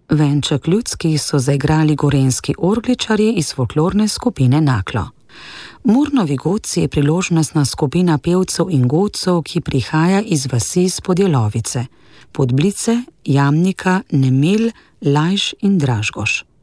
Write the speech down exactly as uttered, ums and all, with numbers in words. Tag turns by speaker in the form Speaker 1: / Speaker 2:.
Speaker 1: Venček ljudski so zaigrali gorenjski orgličarji iz folklorne skupine Naklo. Murnovi godci je priložnostna skupina pevcev in godcev, ki prihaja iz vasi spod Jelovice, Podblice, Jamnika, Nemel, Lajš in Dražgoš.